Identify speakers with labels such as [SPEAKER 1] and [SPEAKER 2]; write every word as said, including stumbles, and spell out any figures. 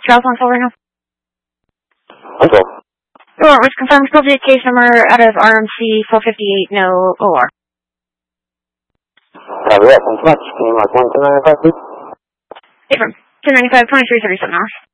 [SPEAKER 1] Charles on call right now.
[SPEAKER 2] I'm cool.
[SPEAKER 1] Sure, which confirms still the case number out of R M C four fifty-eight, no O R.
[SPEAKER 2] Copy that, thanks much. Can you mark one two nine five, please?
[SPEAKER 1] Hey, from two ninety-five, twenty-three thirty-seven hours.